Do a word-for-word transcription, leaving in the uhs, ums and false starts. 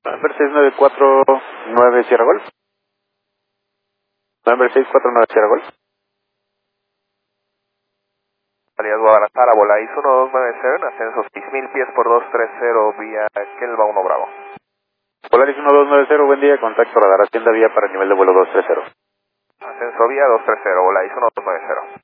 Number seis nueve cuatro nueve Sierra Golf. Number seis cuatro nueve Sierra Golf. Alias Guadalajara, bola I S uno dos nueve cero, ascenso seis mil pies por dos tres cero vía Kelva uno Bravo. Polaris uno dos nueve cero, buen día, contacto radar, hacienda vía para nivel de vuelo dos tres cero. Ascenso vía dos tres cero, bola I S uno dos nueve cero.